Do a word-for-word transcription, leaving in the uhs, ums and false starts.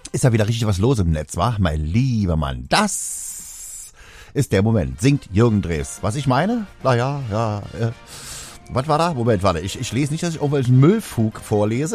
Ist ja wieder richtig was los im Netz, wa? Mein lieber Mann, das ist der Moment. Singt Jürgen Drews. Was ich meine? Na ja, ja. Äh, was war da? Moment, warte. Ich, ich lese nicht, dass ich irgendwelchen Müllfug vorlese.